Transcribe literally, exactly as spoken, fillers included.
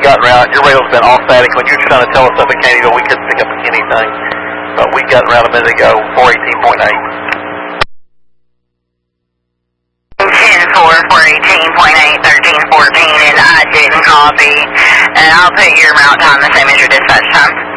gotten around. Your radio's been off static when you're trying to tell us up at Caneyville. We couldn't pick up anything. But we got around a minute ago, four eighteen point eight. ten four, four eighteen point eight, thirteen fourteen, and I didn't copy. And I'll put your route time the same as your dispatch time.